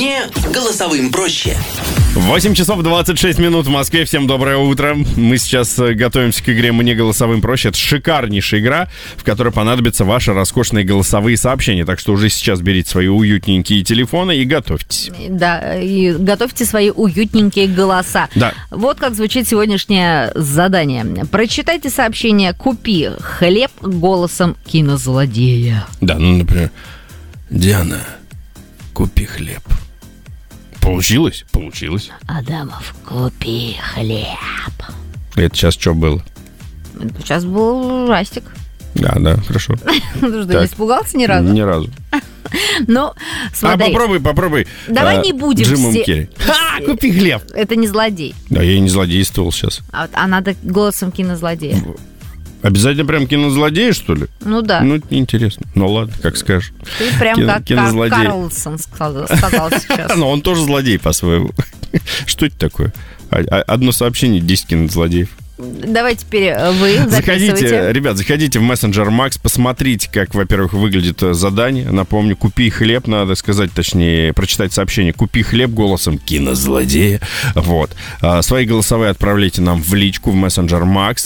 Мне голосовым проще. 8 часов 26 минут в Москве. Всем доброе утро. Мы сейчас готовимся к игре «Мне голосовым проще». Это шикарнейшая игра, в которой понадобятся ваши роскошные голосовые сообщения. Так что уже сейчас берите свои уютненькие телефоны и готовьтесь. Да, и готовьте свои уютненькие голоса. Да. Вот как звучит сегодняшнее задание. Прочитайте сообщение «Купи хлеб» голосом кинозлодея. Да, ну, например, Диана, купи хлеб. Получилось? Получилось. Адамов, купи хлеб. Это сейчас что было? Сейчас был ужастик. Да, хорошо. Ты что, не испугался ни разу? Ни разу. Ну, смотри. Попробуй. Давай не будем Джимом все... Керри. Купи хлеб. Это не злодей. Да, я и не злодействовал сейчас. А надо голосом кинозлодея. Обязательно прям кинозлодей, что ли? Ну да. Ну, это неинтересно. Ну ладно, как скажешь. Ты прям как Карлсон сказал сейчас. Но он тоже злодей по-своему. Что это такое? Одно сообщение, 10 кинозлодеев. Давай теперь вы записывайте. Заходите в Messenger Max, посмотрите, как, во-первых, выглядит задание. Напомню, купи хлеб, надо сказать, точнее, прочитать сообщение. Купи хлеб голосом кинозлодея. Вот. Свои голосовые отправляйте нам в личку в Messenger Max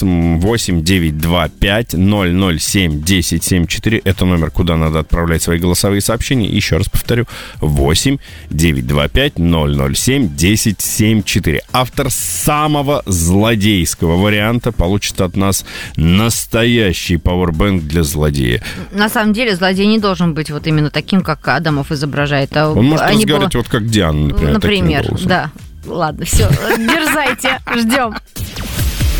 8-925-007-1074. Это номер, куда надо отправлять свои голосовые сообщения. Еще раз повторю. 8-925-007-1074. Автор самого злодейского варианта получит от нас настоящий пауэрбэнк для злодея. На самом деле злодей не должен быть вот именно таким, как Адамов изображает. Он может разговаривать вот как Диана, например. Например, да. Ладно, все, дерзайте, ждем.